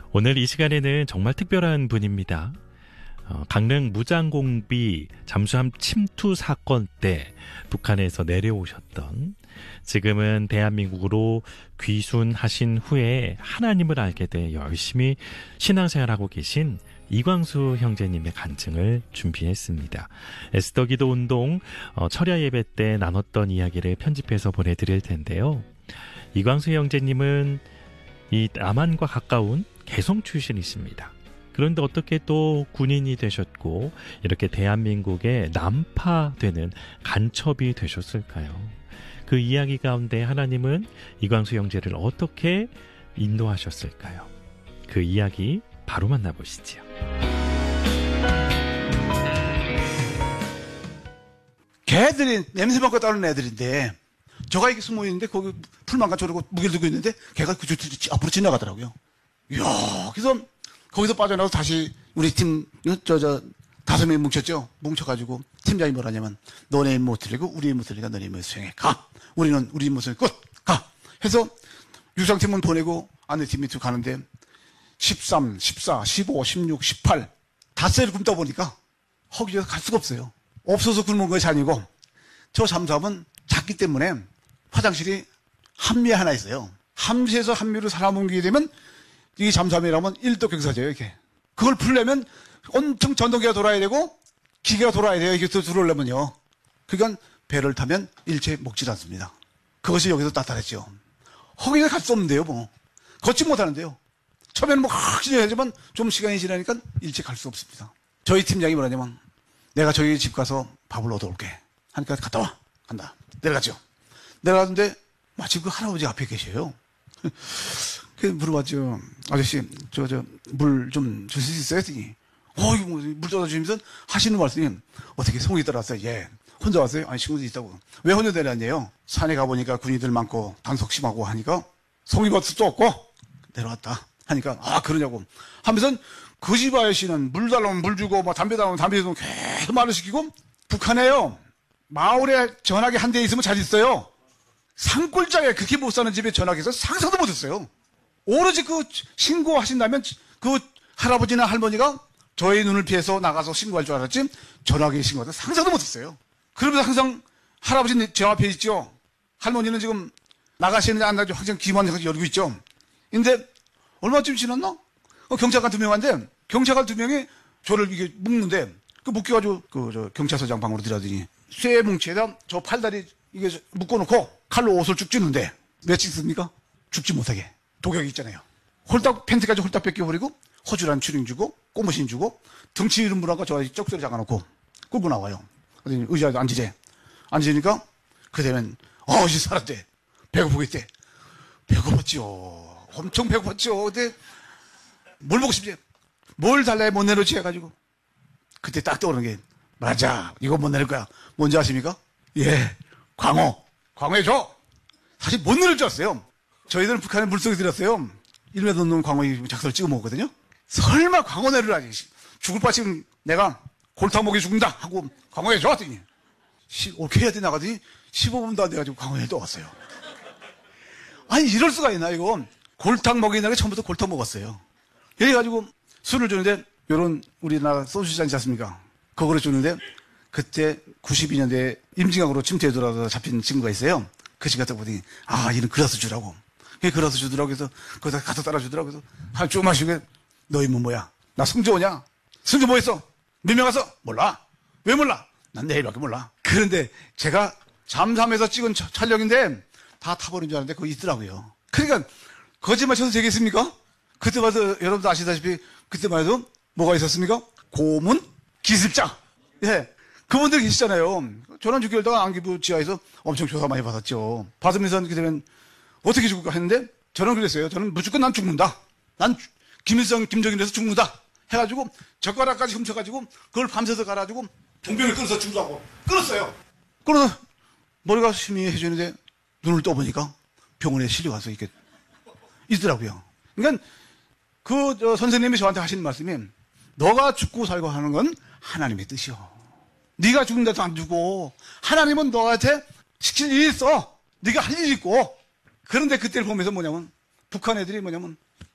오늘 이 시간에는 정말 특별한 분입니다. 강릉 무장공비 잠수함 침투 사건 때 북한에서 내려오셨던, 지금은 대한민국으로 귀순하신 후에 하나님을 알게 돼 열심히 신앙생활하고 계신 이광수 형제님의 간증을 준비했습니다. 에스더기도 운동 철야 예배 때 나눴던 이야기를 편집해서 보내드릴 텐데요. 이광수 형제님은 이 남한과 가까운 개성 출신이십니다. 그런데 어떻게 또 군인이 되셨고 이렇게 대한민국의 난파되는 간첩이 되셨을까요? 그 이야기 가운데 하나님은 이광수 형제를 어떻게 인도하셨을까요? 그 이야기 바로 만나보시죠. 개들이 냄새 맡고 따르는 애들인데, 저가 이렇게 숨어 있는데 거기 풀만간 저러고 무게를 들고 있는데 걔가 그 앞으로 지나가더라고요. 이야, 그래서 거기서 빠져나와서 다시 우리 팀, 5명이 뭉쳤죠. 뭉쳐가지고 팀장이 뭐라냐면, 너네 임무 못 틀리고 우리 임무 틀리니까 너네 임무 수행해. 가! 우리는 우리 임무 수행 끝! 가! 해서 유상팀은 보내고 안내팀 밑으로 가는데 13, 14, 15, 16, 18 닷새를 굶다 보니까 허기져서 갈 수가 없어요. 없어서 굶은 것이 아니고, 저 잠수함은 작기 때문에 화장실이 함미에 하나 있어요. 함시에서 함미로 사람 옮기게 되면 이 잠수함이라면 1도 경사져요, 이렇게. 그걸 풀려면 엄청 전동기가 돌아야 되고 기계가 돌아야 돼요, 이게 들어오려면요. 그러니까 배를 타면 일체 먹질 않습니다. 그것이 여기서 나타났죠. 허기가 갈 수 없는데요, 뭐. 걷지 못하는데요. 처음에는 뭐 확실히 하지만 좀 시간이 지나니까 일체 갈 수 없습니다. 저희 팀장이 뭐라냐면, 내가 저희 집 가서 밥을 얻어올게 하니까, 갔다 와. 간다. 내려갔죠. 내려갔는데 마침 그 할아버지 앞에 계셔요. 그래서 물어봤죠. 아저씨, 물 좀 주실 수 있어요? 했더니, 이거 뭐, 물 떠다 주면서 하시는 말씀이, 어떻게 송이 따라왔어요? 예. 혼자 왔어요? 아니, 친구도 있다고. 왜 혼자 내려왔냐요? 산에 가보니까 군인들 많고, 단속 심하고 하니까, 송이 버스도 없고, 내려왔다. 하니까, 그러냐고. 하면서, 그 집 아저씨는 물 달라면 물 주고, 뭐 담배 달라면 담배 주고, 계속 말을 시키고, 북한에요. 마을에 전화기 한 대 있으면 잘 있어요. 산골짜기에 그렇게 못 사는 집에 전화기에서 상상도 못 했어요. 오로지 그 신고하신다면 그 할아버지나 할머니가 저의 눈을 피해서 나가서 신고할 줄 알았지, 전화기에 신고해서 상상도 못 했어요. 그러면서 항상 할아버지는 제 앞에 있죠. 할머니는 지금 나가시는지 안 나가죠. 항상 귀만 열고 있죠. 근데 얼마쯤 지났나? 경찰관 2명 왔는데, 경찰관 2명이 저를 이게 묶는데, 그 묶여가지고 경찰서장 방으로 들어가더니 쇠 뭉치에다 저 팔다리 이게 묶어놓고 칼로 옷을 쭉 찌는데, 며칠 씁니까? 죽지 못하게 독약이 있잖아요. 홀딱 팬티까지 홀딱 벗겨버리고 허술한 추링 주고 꼬무신 주고 등치 이름 물어가 저 쪽소리 잡아놓고 끌고 나와요. 그랬더니 의자에 앉으재. 앉으니까 그 되면 이 살았대. 배고프겠대. 배고팠죠. 엄청 배고팠죠. 근데 뭘 먹고 싶지? 뭘 달라야 못 내놓지 해가지고 그때 딱 떠오르는 게, 맞아, 이거 못 내릴 거야. 뭔지 아십니까? 예, 광어해줘. 사실 못 내릴 줄 알았어요. 저희들은 북한에 물속에 들었어요. 1m 넘는 광어 작살을 찍어 먹었거든요. 설마 광어 내리라지. 죽을 빠지면 내가 골탕 먹이 죽는다 하고 광어해줘 하더니, 오케이 하더니 나가더니 15분도 안 돼가지고 광어에 또 왔어요. 아니, 이럴 수가 있나, 이거. 골탕 먹이는 게 처음부터 골탕 먹었어요. 이래가지고 술을 주는데, 요런 우리나라 소주잔 있지 않습니까? 그거를 주는데, 그때 92년대에 임진강으로 침투에 들어와서 잡힌 친구가 있어요. 그 친구가 딱 보더니, 이는 그라스 주라고. 그게 그라스 주더라고 해서, 거기다 가서 따라주더라고 해서, 쭉 마시고, 너 이름 뭐야? 나 승조냐? 승조 뭐 했어? 몇 명 왔어? 몰라. 왜 몰라? 난 내일밖에 몰라. 그런데 제가 잠수함에서 찍은 촬영인데, 다 타버린 줄 알았는데, 그거 있더라고요. 그러니까, 거짓말 쳐도 되겠습니까? 그때 봐서 여러분도 아시다시피, 그때만 해도 뭐가 있었습니까? 고문? 기습자. 예. 그분들 계시잖아요. 저는 6개월 동안 안기부 지하에서 엄청 조사 많이 받았죠. 받으면서 이렇게 되면 어떻게 죽을까 했는데, 저는 그랬어요. 저는 무조건 난 죽는다. 난 김일성, 김정일에서 죽는다. 해가지고 젓가락까지 훔쳐가지고 그걸 밤새서 갈아가지고 종병을 끌어서 죽으라고 끌었어요. 끌어서 머리가 희미해지는데 눈을 떠보니까 병원에 실려가서 이렇게 있더라고요. 그러니까 선생님이 저한테 하시는 말씀이, 너가 죽고 살고 하는 건 하나님의 뜻이요. 네가 죽는데도 안 주고 하나님은 너한테 시킬 일이 있어. 네가 할 일이 있고. 그런데 그때를 보면서 북한 애들이